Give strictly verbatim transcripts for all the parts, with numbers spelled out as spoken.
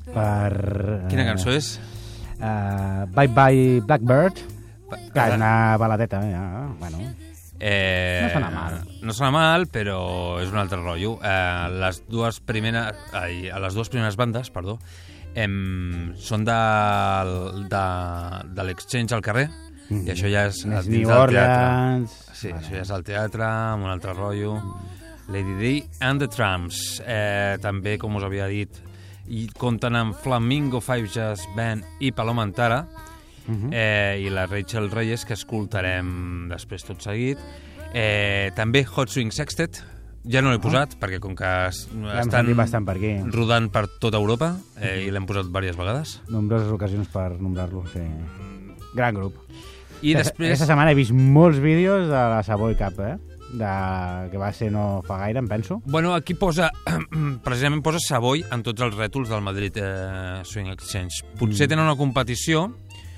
per... Quina cançó és? Uh, Bye Bye Blackbird. Que és una baladeta, eh? Bueno... Eh, no sona mal. No sona mal, però és un altre rotllo. Eh, les dues primeres... Ai, les dues primeres bandes, perdó, em, són de, de, de l'Exchange al carrer, mm. i això ja és Més dins New del teatre. Orleans... Sí, vale. això ja és al teatre, amb un altre rotllo. Lady Di and the Tramps. Eh, també, com us havia dit, i compten amb Flamingo Five Jazz Band i Paloma Antara, uh-huh. eh, i la Rachel Reyes, que escoltarem després tot seguit. Eh, també Hot Swing Sextet, ja no l'he posat, uh-huh. perquè com que es, estan per aquí. rodant per tota Europa, eh, uh-huh. i l'hem posat diverses vegades. Nombroses ocasions per nombrar-lo, sí. Gran grup. I després... Aquesta setmana he vist molts vídeos de la Savoy Cup, eh? De... que va ser no fa gaire, em penso. Bueno, aquí posa, precisament posa Savoy en tots els rètols del Madrid eh, Swing Exchange. Potser mm. tenen una competició,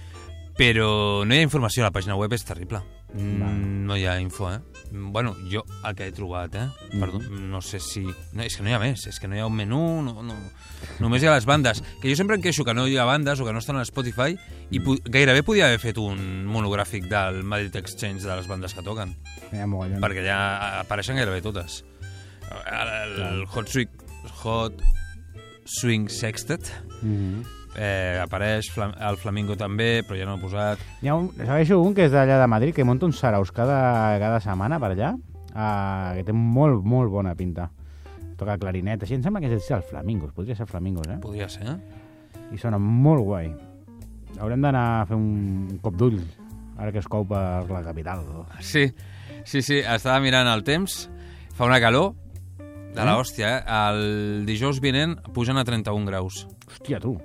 però no hi ha informació, la pàgina web és terrible. Mm, no hi ha info, eh? Bueno, jo el que he trobat, eh? Mm. Perdó, no sé si... No, és que no hi ha més, és que no hi ha un menú, no, no... només hi ha les bandes. Que jo sempre em queixo que no hi ha bandes o que no estan a Spotify i po gairebé podia haver fet un monogràfic del Madrid Exchange de les bandes que toquen. Ja, perquè ja apareixen gairebé totes. El, el Hot Swing, Hot Swing Sextet mm-hmm. eh, apareix, el Flamingo també, però ja no l'he posat. Hi ha un, segueixo un que és d'allà de Madrid, que munta uns saraus cada, cada setmana per allà, uh, que té molt, molt bona pinta. Toca clarinet, així em sembla que és el Flamingos, podria ser Flamingos, eh? Podria ser, I sona molt guai. Haurem d'anar a fer un cop d'ull, ara que es cou per la capital. Sí, sí, sí, estava mirant el temps, fa una calor de l'hòstia, eh? El dijous vinent pugen a trenta-un graus. Hòstia, tu.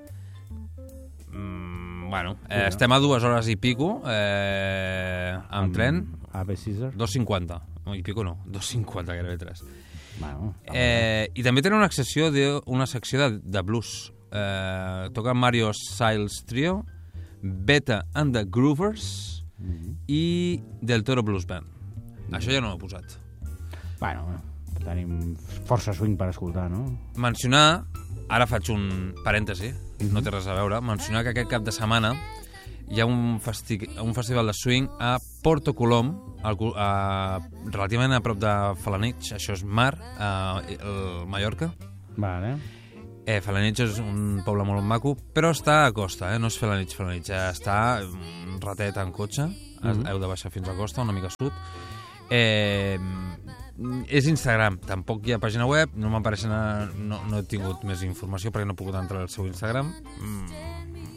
Mm, bueno, eh, estem a dues hores i pico, eh, amb tren. A P Caesar. dos cinquanta. No, i pico no, dos cinquanta, gairebé tres. Bueno, eh, I també tenen una secció de, una secció de, de blues. Eh, toca Mario Siles Trio, Beta and the Groovers mm-hmm. i Del Toro Blues Band. Mm-hmm. Això ja no l'he posat. Bueno, tenim força swing per escoltar, no? Mencionar, ara faig un parèntesi, mm-hmm. no té res a veure, mencionar que aquest cap de setmana hi ha un, festi un festival de swing a Porto Colom, al, a, relativament a prop de Felanitx, això és mar, a, a Mallorca. Vale. Eh, Felanitx és un poble molt maco, però està a costa, eh? No és Felanitx, Felanitx, està un ratet en cotxe, mm-hmm. heu de baixar fins a costa, una mica sud. Eh, és Instagram, tampoc hi ha pàgina web, no m'apareixen, no, no he tingut més informació perquè no he pogut entrar al seu Instagram. Mm.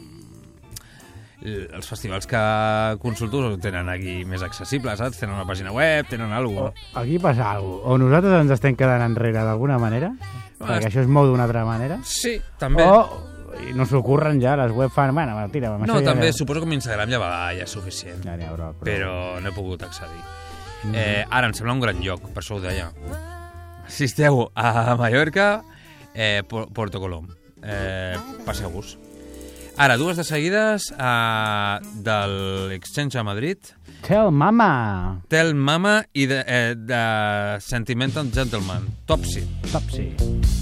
Els festivals que consulto tenen aquí més accessibles, saps? Tenen una pàgina web, tenen alguna cosa. Aquí passa alguna cosa. O nosaltres ens estem quedant enrere d'alguna manera, no, perquè això es mou d'una altra manera. Sí, també. O no s'ocorren ja, les web fan... Bueno, tira, no, també, ja... suposo que amb Instagram ja va, ja és suficient. Ja n'hi haurà, però... però no he pogut accedir. Mm. Eh, ara, em sembla un gran lloc, per això ho deia. Si esteu a Mallorca, eh, Porto Colom. Eh, passeu-vos. Ara, dues de seguides uh, de l'Exchange a Madrid. Tell Mama. Tell Mama i de, eh, de Sentimental Gentleman. Topsy. Topsy.